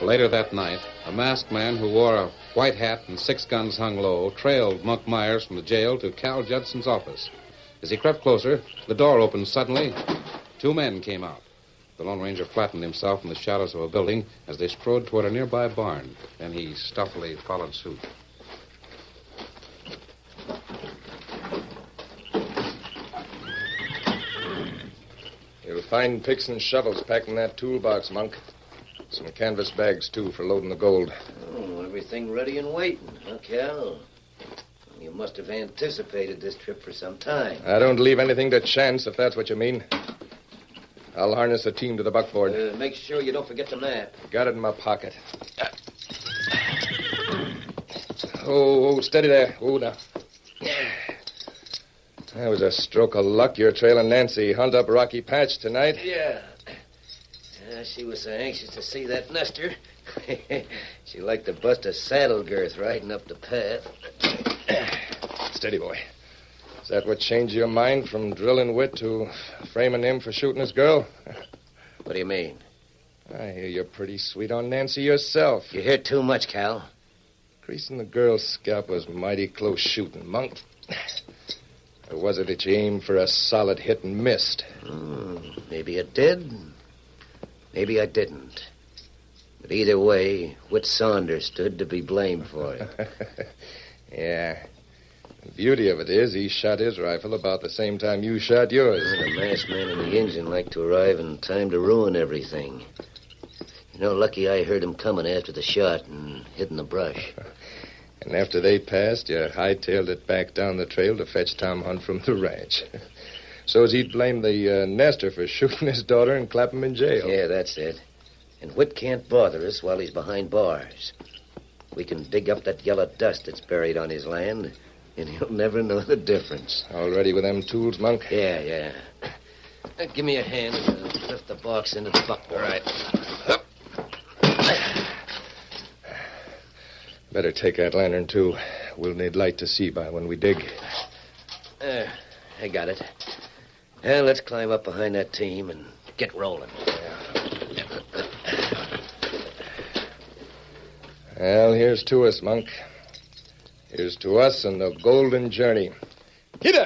Later that night, a masked man who wore a white hat and 6 guns hung low trailed Monk Myers from the jail to Cal Judson's office. As he crept closer, the door opened suddenly. 2 men came out. The Lone Ranger flattened himself in the shadows of a building as they strode toward a nearby barn. Then he stealthily followed suit. You'll find picks and shovels packed in that toolbox, Monk. Some canvas bags, too, for loading the gold. Oh, everything ready and waiting, huh, Cal? You must have anticipated this trip for some time. I don't leave anything to chance, if that's what you mean. I'll harness a team to the buckboard. Make sure you don't forget the map. Got it in my pocket. Oh, steady there. Oh, now. That was a stroke of luck. You're trailing Nancy Hunt up Rocky Patch tonight. Yeah. She was so anxious to see that nester. She liked to bust a saddle girth riding up the path. Steady, boy. Is that what changed your mind from drilling wit to framing him for shooting his girl? What do you mean? I hear you're pretty sweet on Nancy yourself. You hear too much, Cal. Creasing the girl's scalp was mighty close shooting, Monk. Or was it that you aimed for a solid hit and missed? Maybe it did. Maybe I didn't. But either way, Whit Saunders stood to be blamed for it. Yeah. The beauty of it is he shot his rifle about the same time you shot yours. The masked man and the engine like to arrive in time to ruin everything. You know, lucky I heard him coming after the shot and hid in the brush. And after they passed, you hightailed it back down the trail to fetch Tom Hunt from the ranch. So as he'd blame the nester for shooting his daughter and clap him in jail. Yeah, that's it. And Whit can't bother us while he's behind bars. We can dig up that yellow dust that's buried on his land, and he'll never know the difference. All ready with them tools, Monk? Yeah. Give me a hand and lift the box into the buckboard. All right. Better take that lantern, too. We'll need light to see by when we dig. I got it. Well, let's climb up behind that team and get rolling. Well, here's to us, Monk. Here's to us and the golden journey.